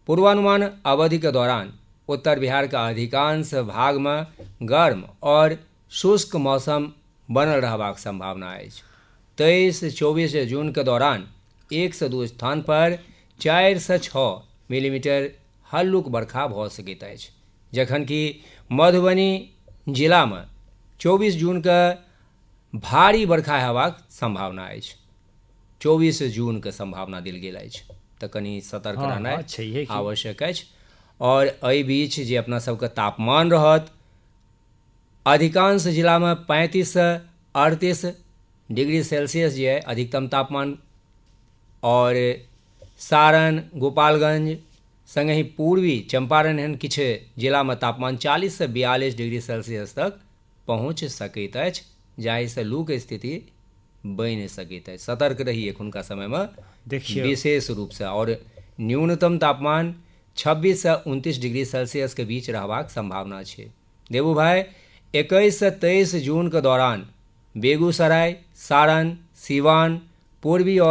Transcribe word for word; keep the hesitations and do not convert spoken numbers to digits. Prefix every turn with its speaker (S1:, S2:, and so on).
S1: पूर्वानुमान अवधि के दौरान उत्तर बिहार का अधिकांश भाग में गर्म और शुष्क मौसम बनल रहबाक संभावना अछि। तेईस चौबीस जून के दौरान एक से दू स्थान पर चारि से छः मिलीमीटर हल्लुक बरखा भऽ सकैत अछि, जखन कि मधुबनी जिला में चौबीस जून के भारी बरखा हेबाक संभावना अछि। चौबीस जून के संभावना देल गेल अछि, तऽ कनि सतर्क
S2: हाँ,
S1: रहनाइ
S2: हाँ, छैहे कि।
S1: आवश्यक अछि। और एहि बीच जे अपना सबके तापमान रहत, अधिकांश जिला में पैंतीस से अड़तीस डिग्री सेल्सियस जे है अधिकतम तापमान, और सारण, गोपालगंज संगे ही पूर्वी चंपारण एहन किछु जिला में तापमान चालीस से बयालीस डिग्री सेल्सियस तक पहुँच सकैत अछि, जाहिसँ लू के स्थिति बनि सकैत अछि। सतर्क रही एखुनका समय में
S2: देखियौ
S1: विशेष रूप से। और न्यूनतम तापमान छब्बीस से उनतीस डिग्री सेल्सियस के बीच रहबाक संभावना छै। देवू भाई, इक्कीस से तेईस जून के दौरान बेगूसराय, सारण, सीवान, पूर्वी और